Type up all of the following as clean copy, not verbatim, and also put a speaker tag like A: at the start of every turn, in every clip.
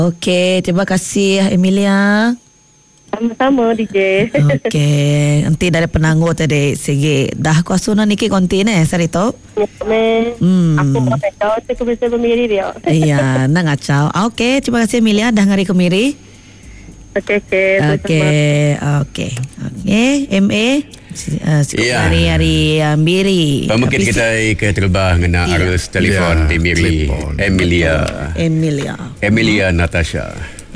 A: Okey, terima kasih Emilia.
B: Sama-sama DJ.
A: Okey, nanti dari penangguh tadi segi dah kuasa nak niki konti ni sarito.
B: Aku mau tahu tu bisa pemiri dia.
A: Iya, nak ngacau. Okey, terima kasih Emilia dah ngari kemiri. Okey. MA hari Miri.
C: Mungkin kita ke terbang dengan arus telefon di Miri. Emilia Natasha.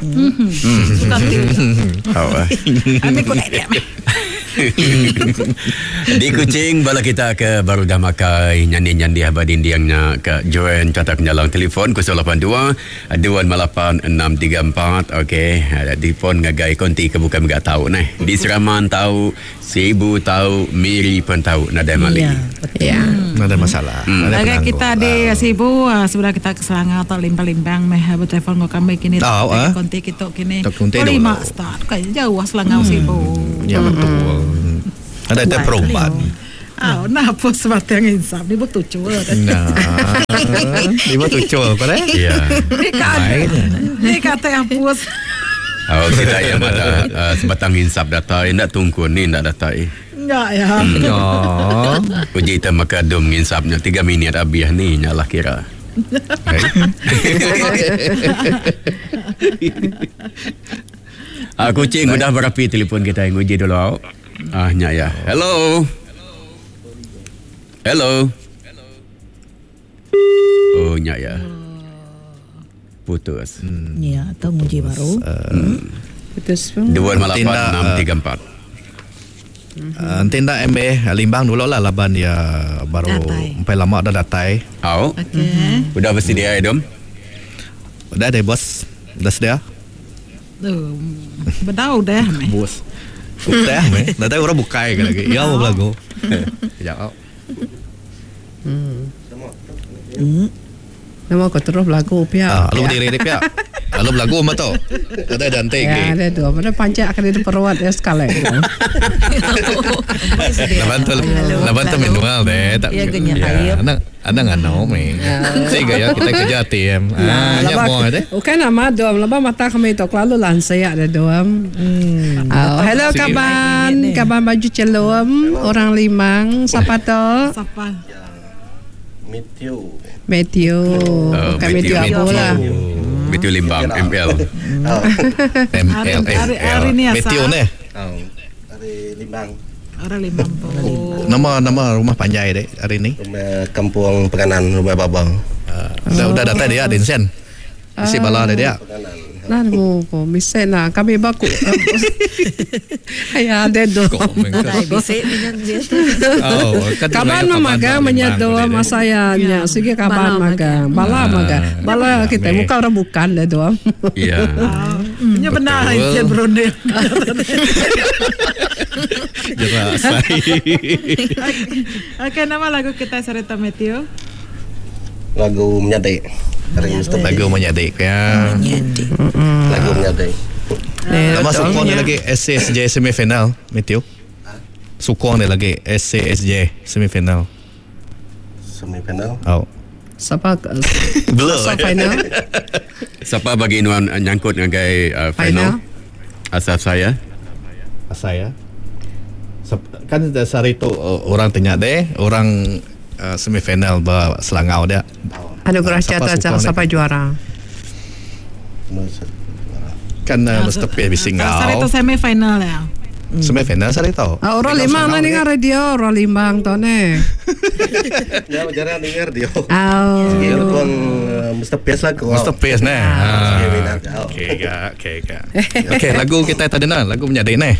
C: Di Kuching bala kita ke baru dah makai nyanyi abadin diangnya ke join catat penyalang telefon 082 298 634. okey di pon ngagai konti ke bukan enggak tahu di Seraman tahu, Sibu tahu, Miri pun tahu nada mali
D: ada masalah.
E: Agak kita di Sibu sebelah kita ke Selangor atau limbang-limbang bertelefon kau kami kini konti kita kini 5 start kayak jauh Selangor Sibu.
D: Ya betul. Ada perubahan.
E: Napa sebatang insaf ni bertucu.
D: Dia bertucu apa dah?
C: Ya.
E: Ni kata hapus.
C: Kita yang ada sebatang insaf data nak tunggu ni nak data
E: enggak ya.
C: Uji kita makadum insafnya 3 minit habis ni nyalah kira. Kucing udah berapi telefon kita yang uji dulu. Nyak ya. Hello. Oh nyak ya. Putus.
A: Ya, atau uji baru.
E: Putus.
C: 28634.
D: Nanti nak MA limbang dulu lah laban dia baru sampai lama dah datai.
C: Udah mesti dia Dom.
D: Udah deh bos. Dah sedia.
E: Bedau dah
D: bos. Udah nanti orang bukai lagi. Ya mau belagu. Ya.
E: Nama kau terus belagu pihak.
D: Lu berdiri di pihak. Lu belagu mah tu. Ada dantai ke.
E: Ya ada dua. Mana panjang akan ada perawat ya sekali.
D: Laban tu manual deh.
A: Ya genya kayu.
D: Anak ngano me. Sehingga ya kita kerja TM. Ya mau deh.
E: Oke nama dom. Laban mata kami tu lalu lansai ada dom. Hello kaban baju celom orang Limang. Siapa tu? Siapa? Matthew. Bukan Matthew apa lah.
C: Matthew Limbang, ML.
E: Hari ni asal.
D: Matthew ni.
F: Hari Limbang.
E: Orang Limbang.
D: Nama rumah panjai deh hari ni.
F: Rumah Kampung Pekanan, rumah Babang.
D: Udah datang dia di Insen. Isi bala dia.
E: Nah, mo misen na kami ba ko. Ay, dedo. Kaban mamagang menyado masayanya. Sige kaban magang. Bala magang. Bala kita muka orang bukan dedo.
C: Iya.
E: Nya benar aja bronde.
D: Jelas.
E: Oke, nama lagu kita Sarita Meteo.
F: Lagu Menyadai.
D: Lagu Menyadai ya.
F: Lagu Menyadai.
D: Nama sukong dia lagi SCSJ semifinal Meteo. Sukong dia lagi SCSJ semifinal.
F: Semifinal.
E: Siapa?
D: Belum.
E: Final.
C: Siapa bagi nuan nyangkut ngagai final? Asal saya.
D: Kan dasar itu orang tanya deh, orang semifinal Selangau dia.
E: Anugerah Cata siapa juara?
D: Kan mesti bising ngau.
E: Dasar itu semifinal ya.
D: Semifinal sari tau.
E: Orang Limbang lah dengar radio, orang Limbang tu ne.
F: Ya jarang dengar dia.
E: Dia
F: pun mesti biasa lah.
D: Mesti biasa ne. Okey, lagu kita tadi na, lagu Menyadai ne.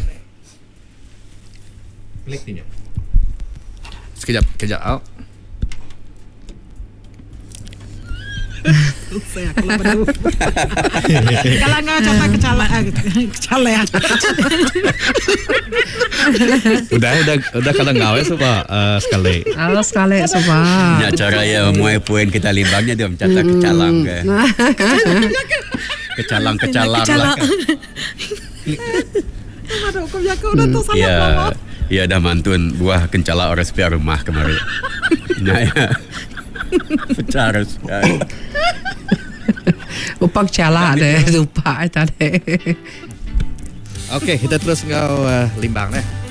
D: Klik ni. Sekejap.
E: Kalau ngau coba kecala.
D: Udah kalau ngau supa sekali.
E: Sekali supa.
C: Ya cara ya muai poin kita limbangnya dia mencatat kecalang ke. Kecalang lah.
E: Aduh, kau udah tu sangat lama.
C: Ya dah mantun buah kencala orang sepiar rumah kemarin. Nah ya. Pecah harus.
E: Upang cala deh, lupa tadi.
D: Okey, kita terus ngau limbang deh.